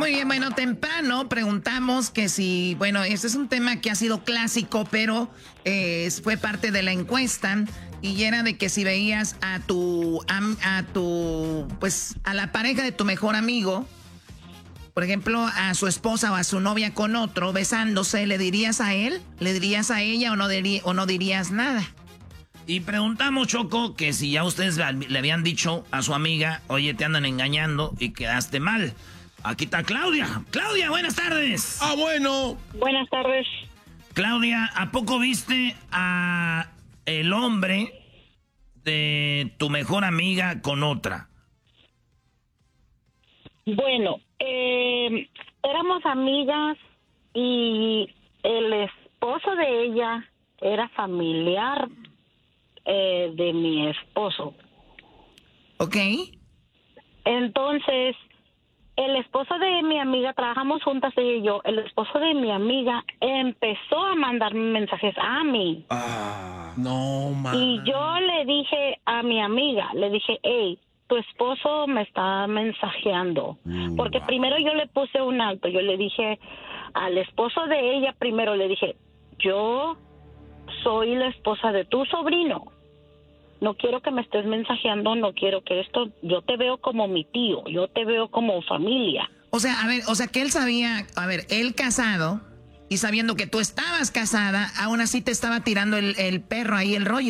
Muy bien, bueno, temprano preguntamos que si, bueno, este es un tema que ha sido clásico, pero fue parte de la encuesta y era de que si veías pues, a la pareja de tu mejor amigo, por ejemplo, a su esposa o a su novia con otro besándose, ¿le dirías a él? ¿Le dirías a ella o no dirías nada? Y preguntamos, Choco, que si ya ustedes le habían dicho a su amiga, oye, te andan engañando y quedaste mal. Aquí está Claudia. Claudia, buenas tardes. Ah, bueno. Buenas tardes. Claudia, ¿a poco viste a el hombre de tu mejor amiga con otra? Bueno, éramos amigas y el esposo de ella era familiar de mi esposo. Ok. Entonces, el esposo de mi amiga, trabajamos juntas ella y yo, el esposo de mi amiga empezó a mandarme mensajes a mí. No, man. Y yo le dije a mi amiga, le dije, hey, tu esposo me está mensajeando. Porque primero yo le puse un alto, yo le dije al esposo de ella, primero le dije, yo soy la esposa de tu sobrino. No quiero que me estés mensajeando, no quiero que esto, yo te veo como mi tío, yo te veo como familia. O sea, a ver, que él sabía, él casado y sabiendo que tú estabas casada, aún así te estaba tirando el perro ahí, el rollo.